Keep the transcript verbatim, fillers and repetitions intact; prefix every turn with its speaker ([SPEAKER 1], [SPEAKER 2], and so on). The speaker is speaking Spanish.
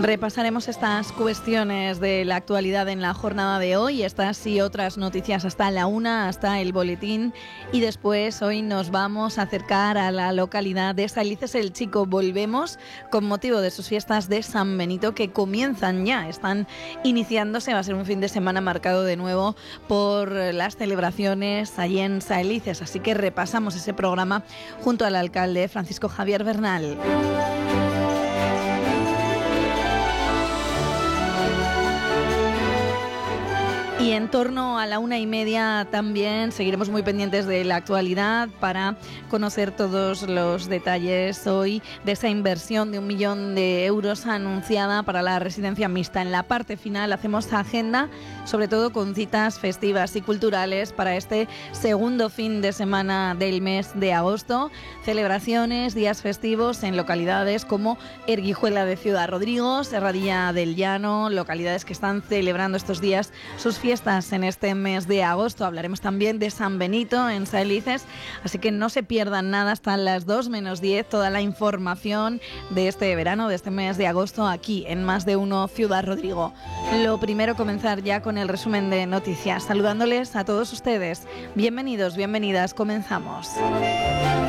[SPEAKER 1] Repasaremos estas cuestiones de la actualidad en la jornada de hoy, estas y otras noticias hasta la una, hasta el boletín, y después hoy nos vamos a acercar a la localidad de Saelices el Chico. Volvemos con motivo de sus fiestas de San Benito que comienzan ya, están iniciándose. Va a ser un fin de semana marcado de nuevo por las celebraciones allí en Saelices, así que repasamos ese programa junto al alcalde Francisco Javier Bernal. Y en torno a la una y media también seguiremos muy pendientes de la actualidad para conocer todos los detalles hoy de esa inversión de un millón de euros anunciada para la residencia mixta. En la parte final hacemos agenda, sobre todo con citas festivas y culturales para este segundo fin de semana del mes de agosto. Celebraciones, días festivos en localidades como Erguijuela de Ciudad Rodrigo, Serradilla del Llano, localidades que están celebrando estos días sus fiestas en este mes de agosto. Hablaremos también de San Benito en Saelices, así que no se pierdan nada hasta las dos menos diez, toda la información de este verano, de este mes de agosto, aquí en Más de Uno Ciudad Rodrigo. Lo primero, comenzar ya con el resumen de noticias, saludándoles a todos ustedes. Bienvenidos, bienvenidas, comenzamos.